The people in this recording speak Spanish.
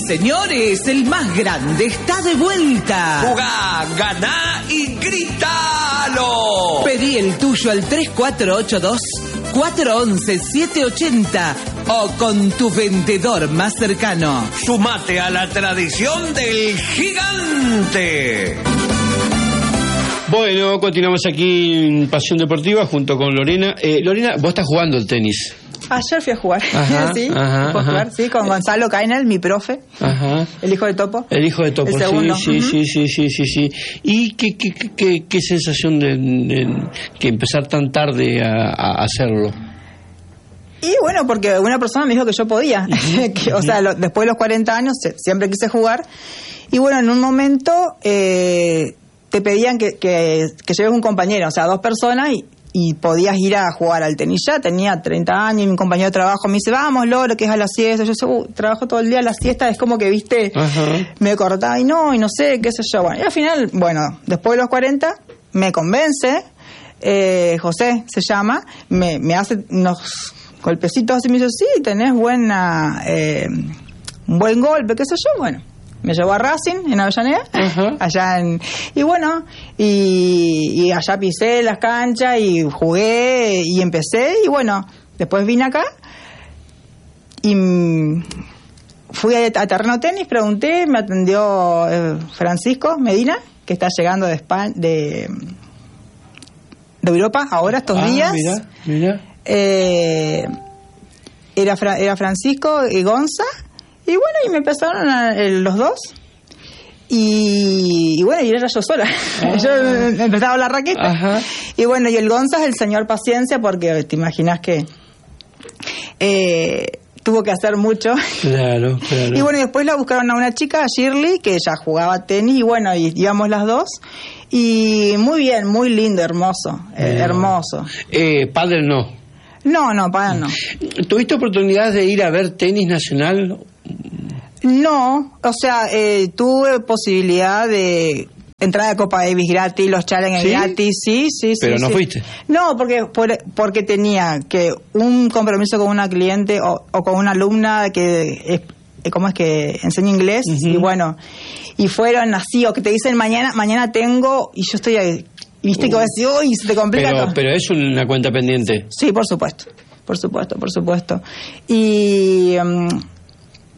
señores, el más grande está de vuelta. Jugá, ganá y gritalo. Pedí el tuyo al 3482-411-780 o con tu vendedor más cercano. Sumate a la tradición del gigante. Bueno, continuamos aquí en Pasión Deportiva junto con Lorena. Lorena, vos estás jugando el tenis. Ayer fui a jugar, Ajá, sí, ajá, fui a jugar, sí, con Gonzalo Cainel, mi profe, Ajá. el hijo de Topo. El hijo de Topo, el segundo. Sí. ¿Y qué sensación de que empezar tan tarde a hacerlo? Y bueno, porque una persona me dijo que yo podía, o sea, después de los 40 años siempre quise jugar. Y bueno, en un momento te pedían que lleves un compañero, o sea, 2 personas y podías ir a jugar al tenis. Ya tenía 30 años y mi compañero de trabajo me dice, vamos, Loro, que es a la siesta. Yo sé, trabajo todo el día a la siesta, es como que, viste, me cortaba y no sé, qué sé yo. Bueno, y al final, bueno, después de los 40, me convence, José se llama, me hace unos golpecitos así, me dice, sí, tenés un buen golpe, qué sé yo, bueno. Me llevó a Racing, en Avellaneda, allá y bueno, y allá pisé las canchas y jugué y empecé, y bueno, después vine acá y fui a terreno tenis, pregunté, me atendió Francisco Medina, que está llegando de España, de Europa ahora estos días. Mira. Era Francisco y Gonza. Y bueno, y me empezaron los dos. Y bueno, y era yo sola. Yo empezaba la raqueta. Y bueno, y el Gonza es el señor paciencia, porque te imaginas que tuvo que hacer mucho. Claro. Y bueno, y después la buscaron a una chica, a Shirley, que ella jugaba tenis, y bueno, y íbamos las dos. Y muy bien, muy lindo, hermoso. Hermoso. ¿Padre no? No, padre no. ¿Tuviste oportunidad de ir a ver tenis nacional? No, o sea, tuve posibilidad de entrada de Copa Davis gratis, los challenges gratis, sí. Pero no fuiste. No, porque tenía que un compromiso con una cliente o con una alumna que ¿cómo es que enseña inglés? Y bueno, y fueron así, o que te dicen mañana tengo, y yo estoy ahí, y viste que vas a decir, uy, se te complica todo. Pero es una cuenta pendiente. Sí, por supuesto. Y